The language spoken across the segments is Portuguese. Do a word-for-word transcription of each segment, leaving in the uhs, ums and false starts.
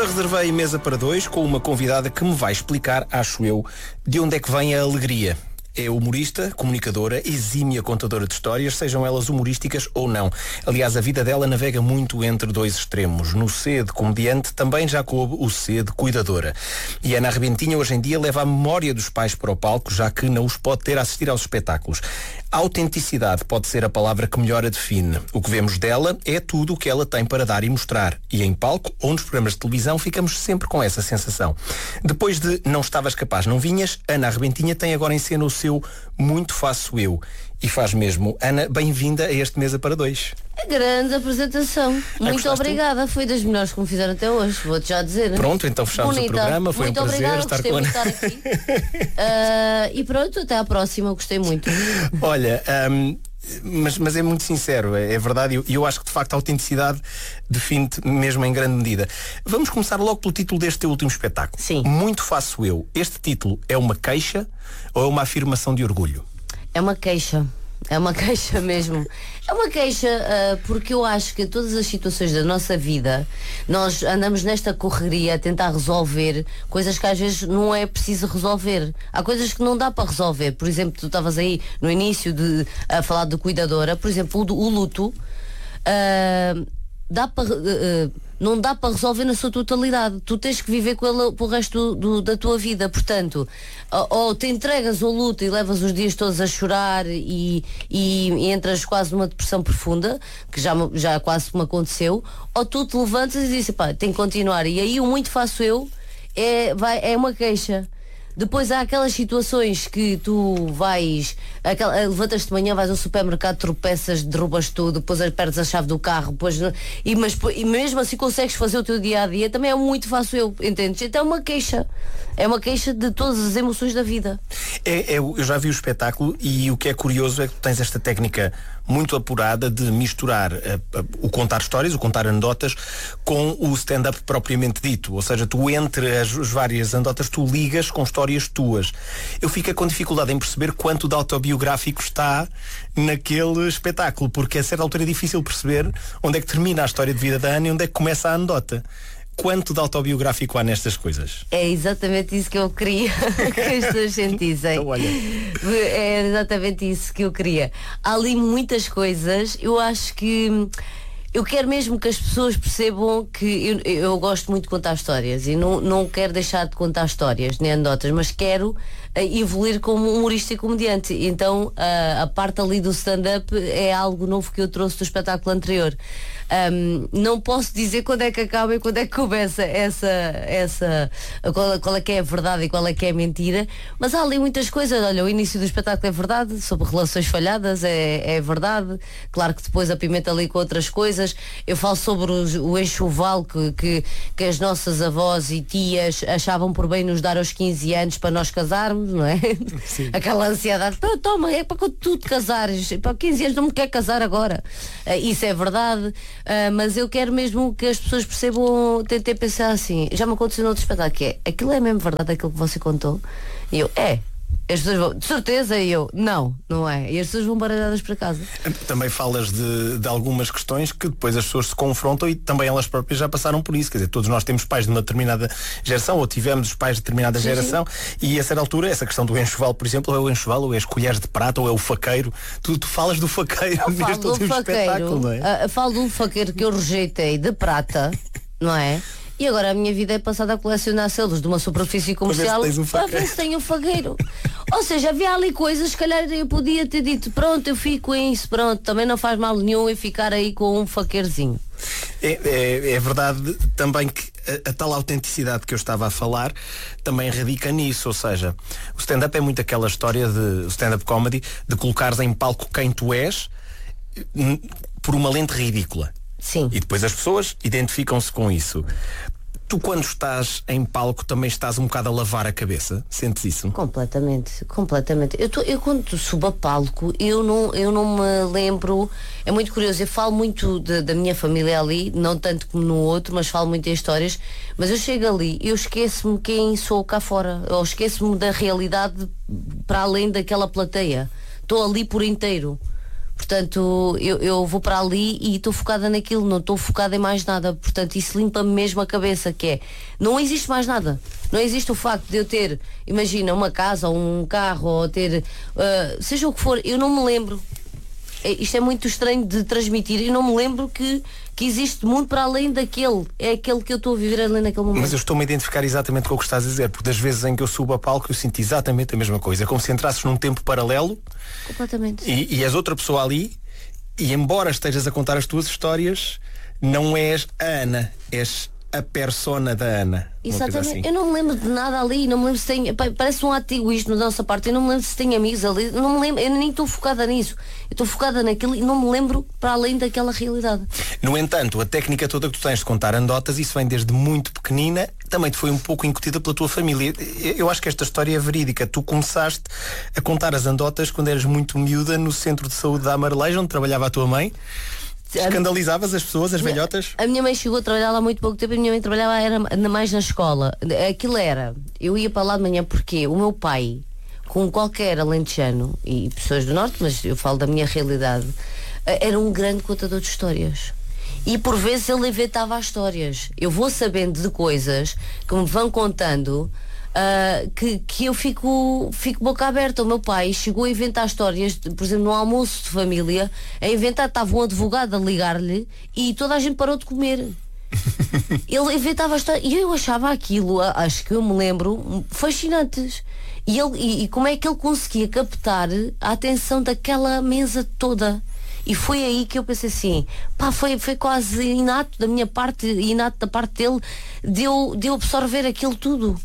Lisboa reservei mesa para dois com uma convidada que me vai explicar, acho eu, de onde é que vem a alegria. É humorista, comunicadora, exímia contadora de histórias, sejam elas humorísticas ou não. Aliás, a vida dela navega muito entre dois extremos. No C de comediante também já coube o C de cuidadora. E Ana Arrebentinha hoje em dia leva a memória dos pais para o palco, já que não os pode ter a assistir aos espetáculos. A autenticidade pode ser a palavra que melhor a define. O que vemos dela é tudo o que ela tem para dar e mostrar. E em palco ou nos programas de televisão ficamos sempre com essa sensação. Depois de Não Estavas Capaz, Não Vinhas, Ana Arrebentinha tem agora em cena o seu Muito Faço Eu. E faz mesmo. Ana, bem-vinda a este Mesa para Dois. Grande apresentação. Muito obrigada. Foi das melhores que me fizeram até hoje, vou-te já dizer. Pronto, então fechámos o programa. Foi muito um prazer obrigada, estar com a Ana. Estar aqui. uh, e pronto, até à próxima. Gostei muito. Olha, um, mas, mas é muito sincero, é, é verdade. E eu, eu acho que de facto a autenticidade define-te mesmo em grande medida. Vamos começar logo pelo título deste teu último espetáculo. Sim. Muito Faço Eu. Este título é uma queixa ou é uma afirmação de orgulho? É uma queixa. É uma queixa mesmo. É uma queixa uh, porque eu acho que todas as situações da nossa vida nós andamos nesta correria a tentar resolver coisas que às vezes não é preciso resolver. Há coisas que não dá para resolver. Por exemplo, tu estavas aí no início de, a falar de cuidadora. Por exemplo, o, o luto uh, dá para... Uh, não dá para resolver na sua totalidade. Tu tens que viver com ele para o resto do, do, da tua vida. Portanto, ou, ou te entregas ao luto e levas os dias todos a chorar e, e, e entras quase numa depressão profunda, que já, já quase me aconteceu, ou tu te levantas e dizes, pá, tem que continuar. E aí o Muito Faço Eu é, vai, é uma queixa. Depois há aquelas situações que tu vais, aquela, levantas-te de manhã, vais ao supermercado, tropeças, derrubas tudo, depois perdes a chave do carro, depois, e, mas, e mesmo assim consegues fazer o teu dia a dia. Também é um Muito Faço Eu, entendes? Então é uma queixa. É uma queixa de todas as emoções da vida. É, é, eu já vi o espetáculo e o que é curioso é que tu tens esta técnica muito apurada de misturar uh, uh, o contar histórias, o contar anedotas, com o stand-up propriamente dito. Ou seja, tu entre as, as várias anedotas, tu ligas com histórias tuas. Eu fico com dificuldade em perceber quanto de autobiográfico está naquele espetáculo, porque a certa altura é difícil perceber onde é que termina a história de vida da Ana e onde é que começa a anedota. Quanto de autobiográfico há nestas coisas? É exatamente isso que eu queria que as pessoas sentissem. Então, olha. É exatamente isso que eu queria. Há ali muitas coisas. Eu acho que eu quero mesmo que as pessoas percebam que eu, eu gosto muito de contar histórias e não, não quero deixar de contar histórias nem anedotas, mas quero uh, evoluir como humorista e comediante. Então uh, a parte ali do stand-up é algo novo que eu trouxe do espetáculo anterior. Um, não posso dizer quando é que acaba e quando é que começa essa, essa qual, qual é que é a verdade e qual é que é a mentira, mas há ali muitas coisas. Olha, o início do espetáculo é verdade, sobre relações falhadas é, é verdade, claro que depois apimenta ali com outras coisas. Eu falo sobre os, o enxoval que, que, que as nossas avós e tias achavam por bem nos dar aos quinze anos para nós casarmos, não é? Sim. Aquela ansiedade, toma, é para quando tu te casares, para quinze anos não me quer casar agora. Uh, isso é verdade. Uh, mas eu quero mesmo que as pessoas percebam, tentem pensar assim, já me aconteceu noutro espetáculo, que é, aquilo é mesmo verdade aquilo que você contou? E eu, é. As pessoas vão, de certeza, e eu, não, não é. E as pessoas vão baralhadas para casa. Também falas de, de algumas questões que depois as pessoas se confrontam e também elas próprias já passaram por isso. Quer dizer, todos nós temos pais de uma determinada geração ou tivemos os pais de determinada sim, geração sim. E a certa altura, essa questão do enxoval, por exemplo, ou é o enxoval, ou é as colheres de prata, ou é o faqueiro. Tu, tu falas do faqueiro eu neste falo último do faqueiro, espetáculo, não é? Uh, falo de um faqueiro que eu rejeitei de prata, não é? E agora a minha vida é passada a colecionar selos de uma superfície comercial para ver se tenho um faqueiro. Ou seja, havia ali coisas, se calhar eu podia ter dito, pronto, eu fico com isso, pronto, também não faz mal nenhum eu ficar aí com um faqueirozinho. É, é, é verdade também que a, a tal autenticidade que eu estava a falar também radica nisso, ou seja, o stand-up é muito aquela história de o stand-up comedy, de colocares em palco quem tu és por uma lente ridícula. Sim. E depois as pessoas identificam-se com isso. Tu quando estás em palco também estás um bocado a lavar a cabeça? Sentes isso? Completamente, completamente. Eu, tô, eu quando subo a palco, eu não, eu não me lembro. É muito curioso, eu falo muito de, da minha família ali, não tanto como no outro, mas falo muito em histórias. Mas eu chego ali, eu esqueço-me quem sou cá fora. Eu esqueço-me da realidade para além daquela plateia. Estou ali por inteiro. Portanto, eu, eu vou para ali e estou focada naquilo, não estou focada em mais nada. Portanto, isso limpa-me mesmo a cabeça, que é, não existe mais nada. Não existe o facto de eu ter, imagina, uma casa ou um carro, ou ter, uh, seja o que for, eu não me lembro. É, isto é muito estranho de transmitir. Eu não me lembro que, que existe mundo para além daquele. É aquele que eu estou a viver ali naquele momento. Mas eu estou-me a identificar exatamente com o que estás a dizer, porque das vezes em que eu subo a palco eu sinto exatamente a mesma coisa. É como se entrasses num tempo paralelo. Completamente. E, e és outra pessoa ali, e embora estejas a contar as tuas histórias, não és a Ana, és a persona da Ana. Exatamente. Assim. Eu não me lembro de nada ali, não me lembro se tem. Parece um ato egoísta da nossa parte. Eu não me lembro se tem amigos ali. Não me lembro, eu nem estou focada nisso. Eu estou focada naquilo e não me lembro para além daquela realidade. No entanto, a técnica toda que tu tens de contar anedotas, isso vem desde muito pequenina, também te foi um pouco incutida pela tua família. Eu acho que esta história é verídica. Tu começaste a contar as anedotas quando eras muito miúda no centro de saúde da Amareleja, onde trabalhava a tua mãe. Escandalizavas as pessoas, as velhotas? A minha mãe chegou a trabalhar lá há muito pouco tempo. A minha mãe trabalhava era mais na escola. Aquilo era, eu ia para lá de manhã porque o meu pai, com qualquer alentejano, e pessoas do norte, mas eu falo da minha realidade, era um grande contador de histórias. E por vezes ele inventava as histórias. Eu vou sabendo de coisas que me vão contando, Uh, que, que eu fico, fico boca aberta. O meu pai chegou a inventar histórias, por exemplo, no almoço de família, a inventar, estava um advogado a ligar-lhe e toda a gente parou de comer. Ele inventava histórias e eu achava aquilo, acho que eu me lembro, fascinantes. E, ele, e, e como é que ele conseguia captar a atenção daquela mesa toda? E foi aí que eu pensei assim, pá, foi, foi quase inato da minha parte, inato da parte dele, de eu, de eu absorver aquilo tudo.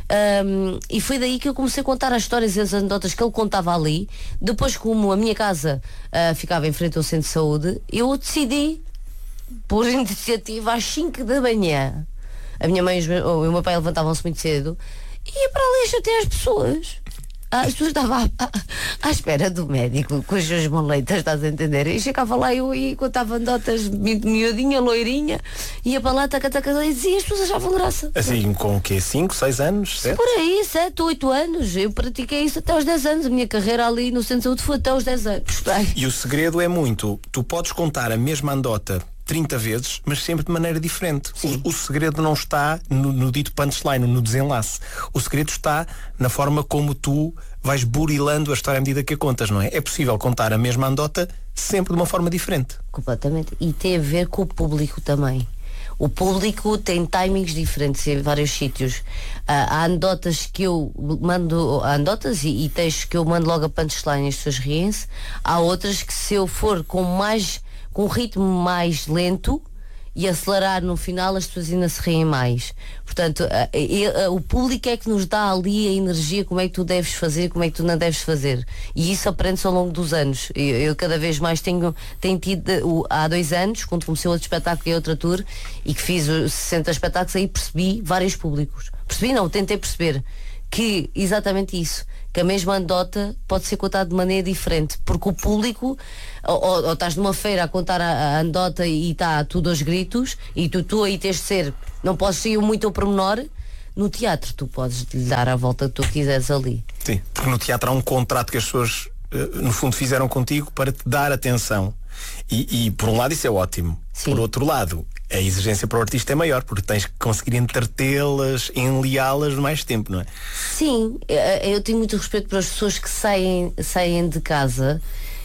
Um, e foi daí que eu comecei a contar as histórias e as anedotas que ele contava ali. Depois, como a minha casa uh, ficava em frente ao centro de saúde, eu decidi, por iniciativa, às cinco da manhã, a minha mãe e o meu pai levantavam-se muito cedo, e ia para ali até as pessoas. As pessoas estavam à, à, à espera do médico com as suas moletas, estás a entender? E chegava lá eu e contava anedotas, miudinha, loirinha, ia para lá, taca, taca, e dizia, as pessoas achavam graça. Assim, com o quê? cinco, seis anos? sete? Por aí, sete, oito anos. Eu pratiquei isso até aos dez anos. A minha carreira ali no centro de saúde foi até aos dez anos. Bem. E o segredo é muito, tu podes contar a mesma anedota trinta vezes, mas sempre de maneira diferente. O, o segredo não está no, no dito punchline, no desenlace. O segredo está na forma como tu vais burilando a história à medida que a contas, não é? É possível contar a mesma anedota sempre de uma forma diferente. Completamente. E tem a ver com o público também. O público tem timings diferentes em vários sítios. Uh, há anedotas que eu mando, há anedotas e, e textos que eu mando logo a punchline e as pessoas riem-se. Há outras que, se eu for com mais com um ritmo mais lento e acelerar no final, as pessoas ainda se riem mais. Portanto, a, a, a, o público é que nos dá ali a energia, como é que tu deves fazer, como é que tu não deves fazer. E isso aprende-se ao longo dos anos. Eu, eu cada vez mais tenho, tenho tido, o, há dois anos, quando comecei outro espetáculo e outra tour, e que fiz os sessenta espetáculos, aí percebi vários públicos. Percebi não, tentei perceber que exatamente isso, que a mesma anedota pode ser contada de maneira diferente, porque o público, ou, ou, ou estás numa feira a contar a, a anedota e está tudo aos gritos, e tu, tu aí tens de ser, não podes ir muito ao pormenor. No teatro tu podes lhe dar a volta que tu quiseres ali. Sim, porque no teatro há um contrato que as pessoas no fundo fizeram contigo para te dar atenção, e, e por um lado isso é ótimo. Sim. Por outro lado, a exigência para o artista é maior, porque tens que conseguir entretê-las, enliá-las mais tempo, não é? Sim, eu tenho muito respeito para as pessoas que saem, saem de casa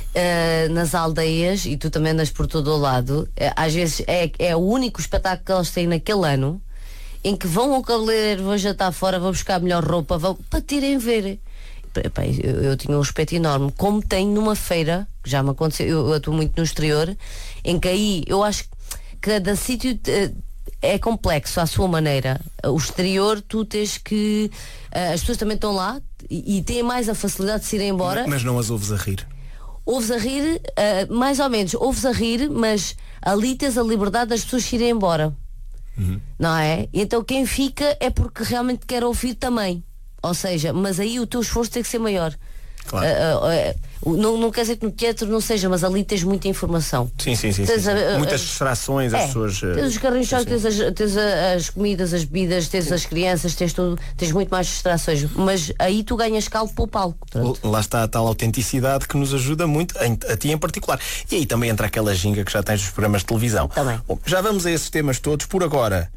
uh, nas aldeias, e tu também andas por todo o lado. Às vezes é, é o único espetáculo que elas têm naquele ano, em que vão ao cabeleireiro, vão jantar fora, vão buscar a melhor roupa, vão para terem ver. Eu, eu tinha um respeito enorme, como tenho numa feira, que já me aconteceu, eu, eu atuo muito no exterior, em que aí eu acho que cada sítio é complexo à sua maneira. O exterior tu tens que, as pessoas também estão lá e, e têm mais a facilidade de se ir embora. Mas não as ouves a rir? Ouves a rir, uh, mais ou menos, ouves a rir, mas ali tens a liberdade das pessoas se irem embora. Uhum. Não é? Então quem fica é porque realmente quer ouvir também. Ou seja, mas aí o teu esforço tem que ser maior. Claro. Uh, uh, uh, não, não quer dizer que no teatro não seja, mas ali tens muita informação. Sim, sim, sim. sim, sim. A, a, Muitas distrações, as é, pessoas. Uh, tens os carrinhos, tens, as, tens as comidas, as bebidas, tens sim. as crianças, tens tudo, tens muito mais distrações. Mas aí tu ganhas caldo para o palco. Pronto. Lá está a tal autenticidade que nos ajuda muito, a, a ti em particular. E aí também entra aquela ginga que já tens dos programas de televisão. Também. Bom, já vamos a esses temas todos. Por agora,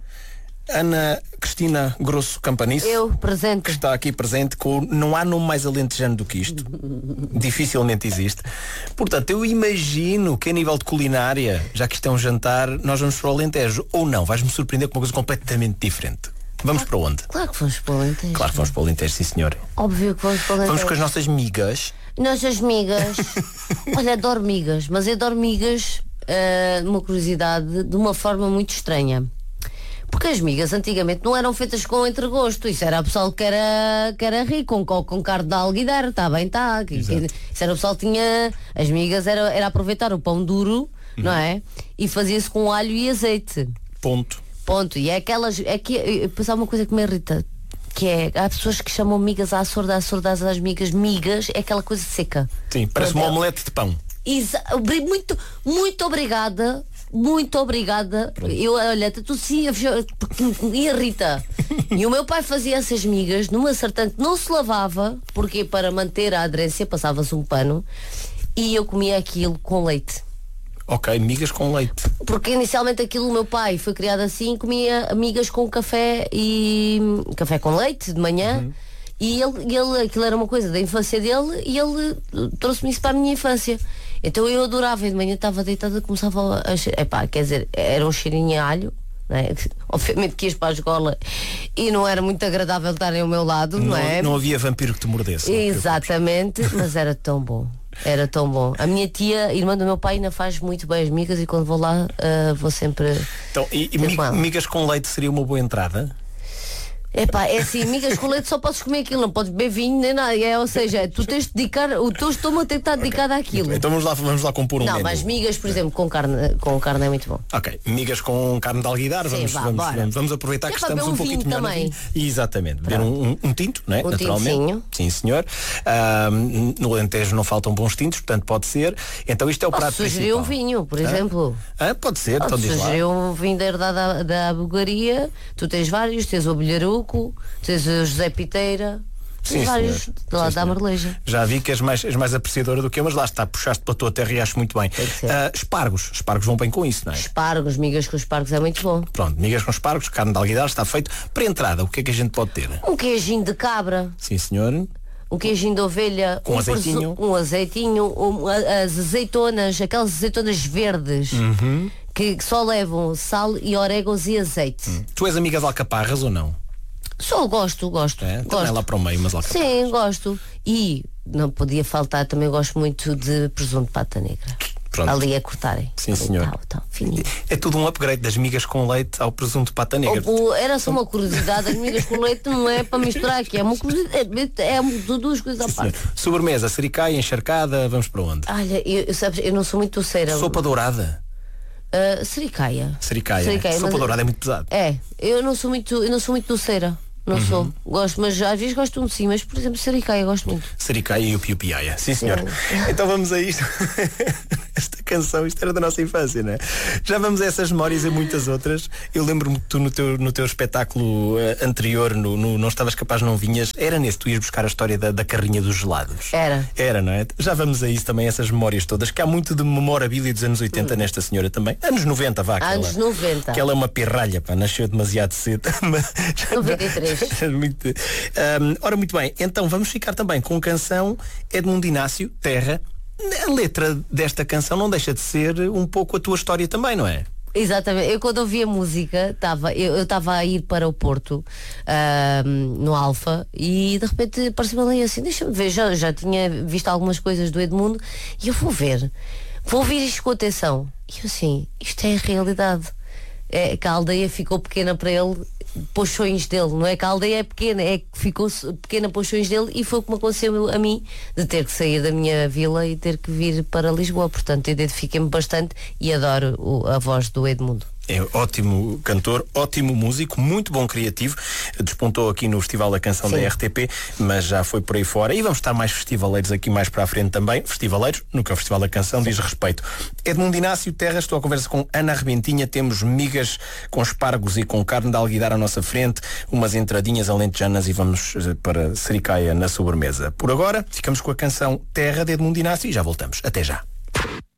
Ana Cristina Grosso Campanice, eu presente, que está aqui presente com, não há nome mais alentejano do que isto. Dificilmente existe. Portanto, eu imagino que a nível de culinária, já que isto é um jantar, nós vamos para o Alentejo. Ou não, vais-me surpreender com uma coisa completamente diferente. Vamos para onde? Claro que vamos para o Alentejo. Claro que vamos para o Alentejo, sim senhor. Óbvio que vamos para o Alentejo. Vamos com as nossas migas. Nossas migas. Olha, adoro migas, mas eu adoro migas, uh, uma curiosidade, de uma forma muito estranha. Porque as migas antigamente não eram feitas com entregosto. Isso era o pessoal que era, que era rico, com, com carne de alguidar, está bem, está. Isso era o pessoal que tinha. As migas era, era aproveitar o pão duro, uhum. não é? E fazia-se com alho e azeite. Ponto. Ponto. E é aquelas. É que, depois há uma coisa que me irrita, que é, há pessoas que chamam migas à sorda, à sorda às migas. Migas é aquela coisa seca. Sim, parece uma omelete de pão. Exa muito, muito obrigada. Muito obrigada. Eu, olha, tu sim, porque me irrita. E o meu pai fazia essas migas numa sartante, não se lavava, porque para manter a aderência passava-se um pano, e eu comia aquilo com leite. Ok, migas com leite. Porque inicialmente aquilo, o meu pai foi criado assim, comia migas com café e café com leite de manhã. Uhum. E ele, ele, aquilo era uma coisa da infância dele, e ele trouxe-me isso para a minha infância. Então eu adorava, e de manhã estava deitada, começava a cheirar. Epá, quer dizer, era um cheirinho a alho, não é? Obviamente que ias para a escola e não era muito agradável estarem ao meu lado, não, não é? Não havia vampiro que te mordesse. Exatamente, mas era tão bom. Era tão bom. A minha tia, irmã do meu pai, ainda faz muito bem as migas, e quando vou lá uh, vou sempre. Então, e, e migas com leite seria uma boa entrada? Epá, é assim, migas com leite só podes comer aquilo, não podes beber vinho nem nada. É, ou seja, tu tens de dedicar, o teu estômago tem que estar dedicado okay. àquilo. Então vamos lá, vamos lá compor um Não, menu. mas migas, por exemplo, com carne, com carne é muito bom. Ok, migas com carne de alguidar. Sim, vamos, vá, vamos, vamos, vamos aproveitar é que estamos um, um pouquinho melhor também. Exatamente, beber um, um, um tinto, não é? Um naturalmente. Tintinho. Sim, senhor. Um, no Alentejo não faltam bons tintos, portanto pode ser. Então isto é o Posso prato sugerir principal. um vinho, por exemplo. Ah, pode ser, Posso então diz lá. sugerir um vinho da herdade da, da Bulgaria. Tu tens vários, tens o Bilharuco, tens o José Piteira. Sim, vários de lá da Marleja. Já vi que és mais, és mais apreciadora do que eu, mas lá está, puxaste pela tua terra e acho muito bem. Uh, espargos, espargos vão bem com isso, não é? Espargos, migas com espargos é muito bom. Pronto, migas com espargos, carne de alguidar, está feito. Para entrada, o que é que a gente pode ter? Um queijinho de cabra. Sim, senhor. Um queijinho de ovelha. Com um azeitinho. Um azeitinho, um, as azeitonas, aquelas azeitonas verdes. Uhum. que, que só levam sal e orégãos e azeite. Hum. Tu és amiga de alcaparras ou não? Só gosto, gosto. É, gosto. Também lá para o meio, mas alcaparras. Sim, gosto. E não podia faltar, também gosto muito de presunto de pata negra. Pronto. Ali a cortarem. Sim, senhor. Tal, tal, é tudo um upgrade das migas com leite ao presunto de pata negra. Ou, era só uma curiosidade, as migas com leite não é para misturar aqui, é uma curiosidade, é, é duas coisas à parte. Sobremesa, sericaia, encharcada, vamos para onde? Olha, eu, sabes, eu não sou muito doceira. Sopa dourada? Uh, sericaia. Sericaia. Sericaia Sopa mas, dourada é muito pesado. É, eu não sou muito, eu não sou muito doceira. Não uhum. sou. Gosto, mas às vezes gosto de sim, mas por exemplo, sericaia gosto muito. Sericaia e o piu-piaia. Sim, senhor. Sim. Então vamos a isto. Esta canção, isto era da nossa infância, não é? Já vamos a essas memórias e muitas outras. Eu lembro-me que tu no teu, no teu espetáculo uh, anterior, no, no Não Estavas Capaz Não Vinhas, era nesse, tu ias buscar a história da, da carrinha dos gelados. Era. Era, não é? Já vamos a isso também, essas memórias todas, que há muito de memorabilia dos anos oitenta hum. nesta senhora também. Anos noventa, vá. Anos ela, noventa. Que ela é uma pirralha, pá, nasceu demasiado cedo. noventa e três. muito, um, ora, muito bem, então vamos ficar também com canção Edmundo Inácio, Terra. A letra desta canção não deixa de ser um pouco a tua história também, não é? Exatamente, eu quando ouvi a música tava, eu estava a ir para o Porto uh, no Alfa e de repente apareceu ali assim, deixa-me ver, já, já tinha visto algumas coisas do Edmundo e eu vou ver, vou ouvir isto com atenção e eu assim, isto é a realidade, é que a aldeia ficou pequena para ele, para os sonhos dele, não é que a aldeia é pequena, é que ficou pequena para os sonhos dele e foi o que me aconteceu a mim de ter que sair da minha vila e ter que vir para Lisboa, portanto identifiquei-me bastante e adoro o, a voz do Edmundo. É ótimo cantor, ótimo músico, muito bom criativo. Despontou aqui no Festival da Canção Sim. da R T P, mas já foi por aí fora. E vamos estar mais festivaleiros aqui mais para a frente também. Festivaleiros, no que é o Festival da Canção Sim. diz respeito. Edmundo Inácio Terra, estou à conversa com Ana Arrebentinha. Temos migas com espargos e com carne de alguidar à nossa frente, umas entradinhas alentejanas e vamos para Sericaia na sobremesa. Por agora, ficamos com a canção Terra de Edmundo Inácio e já voltamos. Até já.